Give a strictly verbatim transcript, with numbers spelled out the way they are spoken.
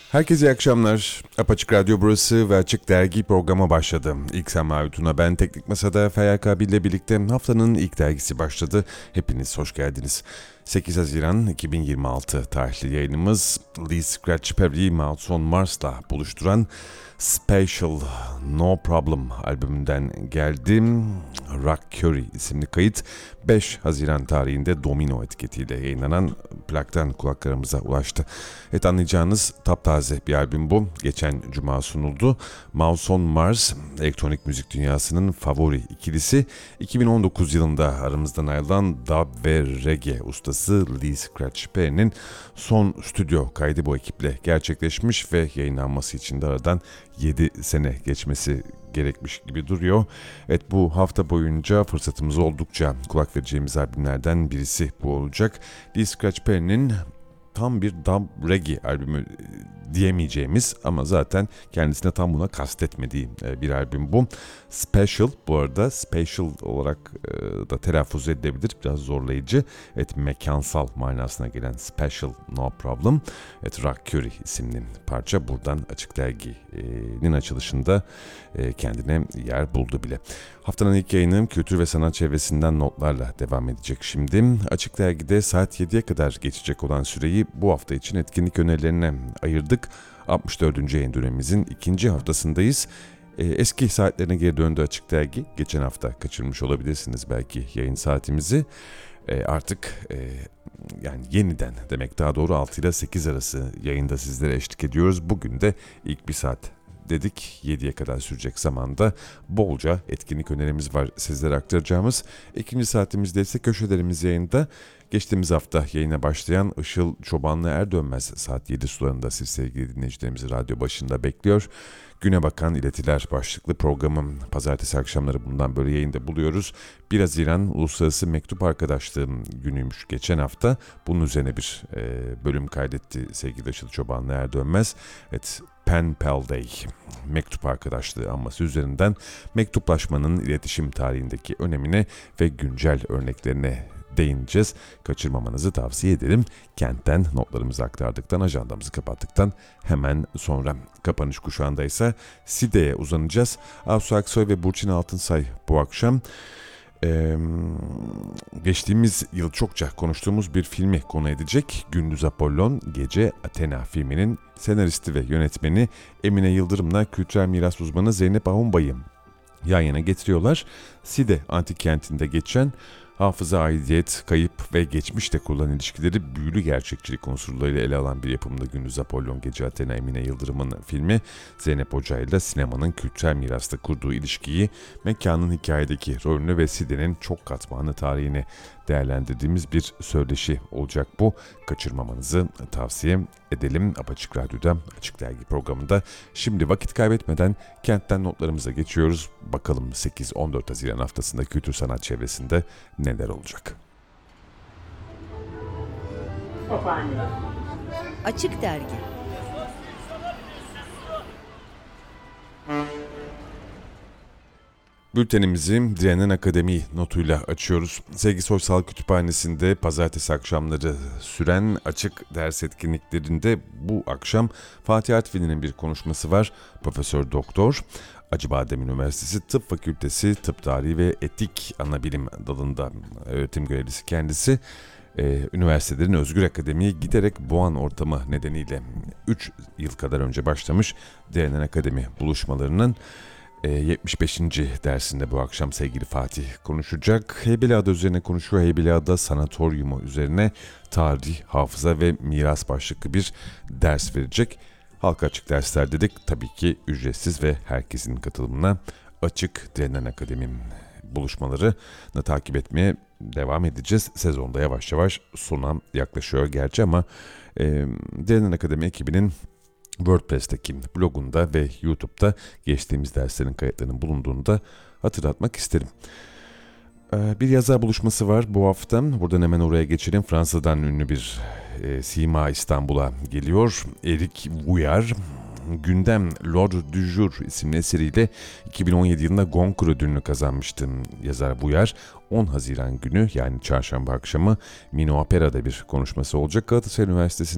Herkese iyi akşamlar. Apaçık Radyo burası ve Açık Dergi programa başladı. İlk Sen Mavi Tuna, ben Teknik Masa'da Feyyak abiyle birlikte haftanın ilk dergisi başladı. Hepiniz hoş geldiniz. sekiz Haziran iki bin yirmi altı tarihli yayınımız Lee Scratch Perry Mouths on Mars'la buluşturan Special No Problem albümünden geldim. Rock Curry isimli kayıt beş Haziran tarihinde Domino etiketiyle yayınlanan plaktan kulaklarımıza ulaştı. Evet, anlayacağınız taptaze bir albüm bu. Geçen cuma sunuldu. Mouths on Mars, elektronik müzik dünyasının favori ikilisi. iki bin on dokuz yılında aramızdan ayrılan dub ve reggae ustası Lee Scratch Perry'nin son stüdyo kaydı bu ekiple gerçekleşmiş ve yayınlanması için de aradan yedi sene geçmesi gerekmiş gibi duruyor. Evet, bu hafta boyunca fırsatımız oldukça kulak vereceğimiz albümlerden birisi bu olacak. Lee Scratch Perry'nin tam bir dub reggae albümü diyemeyeceğimiz ama zaten kendisine tam buna kastetmediği bir albüm bu. Special, bu arada special olarak da telaffuz edilebilir, biraz zorlayıcı. Evet, mekansal manasına gelen Special No Problem. Evet, Rock Curry isimli parça buradan Açık Dergi'nin açılışında kendine yer buldu bile. Haftanın ilk yayını kültür ve sanat çevresinden notlarla devam edecek şimdi. Açık Dergi'de saat yediye kadar geçecek olan süreyi bu hafta için etkinlik önerilerine ayırdık. altmış dördüncü yayın dönemimizin ikinci haftasındayız. Eski saatlerine geri döndü Açık Dergi. Geçen hafta kaçırmış olabilirsiniz belki yayın saatimizi. Artık yani yeniden demek daha doğru altı ile sekiz arası yayında sizlere eşlik ediyoruz. Bugün de ilk bir saat dedik, yediye kadar sürecek zamanda bolca etkinlik önerimiz var sizlere aktaracağımız. İkinci saatimizde ise köşelerimiz yayında. Geçtiğimiz hafta yayına başlayan Işıl Çobanlı Erdönmez saat yedi sularında siz sevgili dinleyicilerimizi radyo başında bekliyor. Güne Bakan İletiler başlıklı programım pazartesi akşamları bundan böyle yayında buluyoruz. bir Haziran Uluslararası Mektup Arkadaşlığım günüymüş geçen hafta. Bunun üzerine bir e, bölüm kaydetti sevgili Işıl Çobanlı Erdönmez. Evet, Pen Pal Day, mektup arkadaşlığı anması üzerinden mektuplaşmanın iletişim tarihindeki önemine ve güncel örneklerine değineceğiz. Kaçırmamanızı tavsiye ederim. Kentten notlarımızı aktardıktan, ajandamızı kapattıktan hemen sonra kapanış kuşağında ise Side'ye uzanacağız. Asu Aksoy ve Burçin Altınsay bu akşam Ee, geçtiğimiz yıl çokça konuştuğumuz bir filmi konu edecek. Gündüz Apollon, Gece Athena filminin senaristi ve yönetmeni Emine Yıldırım'la kültürel miras uzmanı Zeynep Ahunbay'ı yan yana getiriyorlar. Side antik kentinde geçen hafıza, aidiyet, kayıp ve geçmişte kurulan ilişkileri büyülü gerçekçilik unsurlarıyla ele alan bir yapımda Gündüz Apollon, Gece Athena Emine Yıldırım'ın filmi Zeynep Hoca ile sinemanın kültürel mirasta kurduğu ilişkiyi, mekanın hikayedeki rolünü ve Side'nin çok katmanlı tarihini değerlendirdiğimiz bir söyleşi olacak bu. Kaçırmamanızı tavsiye edelim. Apaçık Radyo'da Açık Dergi programında. Şimdi vakit kaybetmeden kentten notlarımıza geçiyoruz. Bakalım sekiz on dört Haziran haftasında kültür sanat çevresinde neler olacak? Açık Dergi. Bültenimizi Direnen Akademi notuyla açıyoruz. Sevgi Soysal Kütüphanesi'nde pazartesi akşamları süren açık ders etkinliklerinde bu akşam Fatih Artvin'in bir konuşması var. Profesör Doktor Acıbadem Üniversitesi Tıp Fakültesi Tıp Tarihi ve Etik Anabilim dalında öğretim görevlisi kendisi. Ee, üniversitelerin özgür akademiye giderek boğan ortamı nedeniyle üç yıl kadar önce başlamış Direnen Akademi buluşmalarının yetmiş beşinci dersinde bu akşam sevgili Fatih konuşacak. Heybeliada üzerine konuşuyor. Heybeliada Sanatoryumu üzerine tarih, hafıza ve miras başlıklı bir ders verecek. Halka açık dersler dedik. Tabii ki ücretsiz ve herkesin katılımına açık. Direnen Akademi buluşmalarını takip etmeye devam edeceğiz. Sezonda yavaş yavaş sona yaklaşıyor gerçi ama e, Direnen Akademi ekibinin WordPress'teki blogunda ve YouTube'da geçtiğimiz derslerin kayıtlarının bulunduğunu da hatırlatmak isterim. Bir yazar buluşması var bu hafta. Buradan hemen oraya geçelim. Fransa'dan ünlü bir e, sima İstanbul'a geliyor. Eric Vuillard, Gündem Lord du Jour isimli eseriyle iki bin on yedi yılında Goncourt ödülünü kazanmıştı yazar Vuillard. on Haziran günü yani çarşamba akşamı Mino Opera'da bir konuşması olacak. Galatasaray Üniversitesi'nde